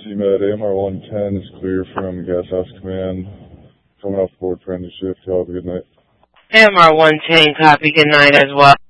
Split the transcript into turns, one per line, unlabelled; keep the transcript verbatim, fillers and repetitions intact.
C Med, A M R one ten is clear from Gas House Command. Coming off board for end of shift. Y'all have a good night.
A M R one ten, copy. Good night as well.